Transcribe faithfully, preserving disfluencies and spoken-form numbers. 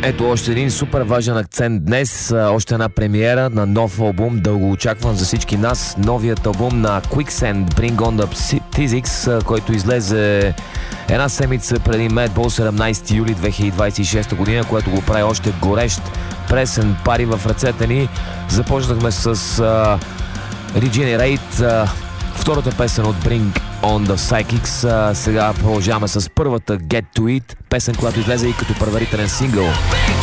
Ето още един супер важен акцент днес, още една премиера на нов албум, дълго очакван за всички нас. Новият албум на Quicksand, Bring on the Physics, който излезе една седмица преди Madball, седемнайсети юли две хиляди двайсет и шеста година, което го прави още горещ, пресен, пари в ръцете ни. Започнахме с uh, Regenerate, uh, втората песен от Bring on the Psychics. Uh, сега продължаваме с първата Get to It, песен, която излезе и като предварителен сингъл.